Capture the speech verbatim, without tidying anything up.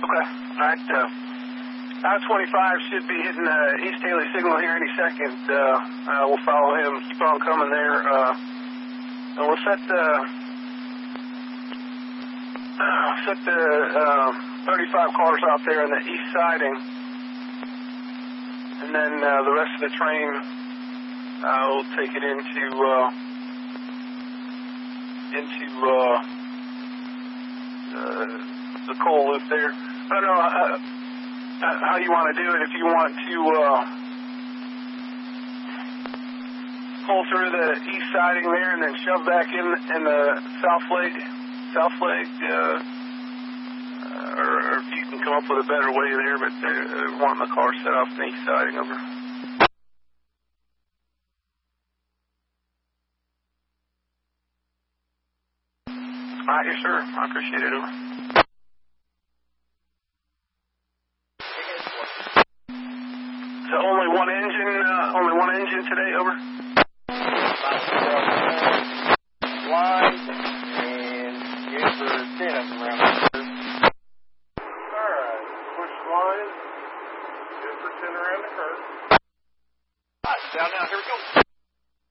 Okay. All right. Uh, I twenty-five should be hitting the uh, East Haley signal here any second. Uh, uh, we'll follow him. Keep on coming there. Uh, and we'll set the uh, set the uh, thirty-five cars out there on the east siding, and then uh, the rest of the train uh, will take it into uh, into uh, uh, the coal loop there. I don't know. Uh, how you want to do it. If you want to uh, pull through the east siding there and then shove back in in the south leg, south leg, uh, uh, or, or if you can come up with a better way there, but they're wanting the car set off the east siding over. All right, yes, sir. I appreciate it. Over. So only one engine, uh, only one engine today, over? Line, and good for ten of them around the curve. Alright, push line, good for ten around the curve. Alright, down now, here we go.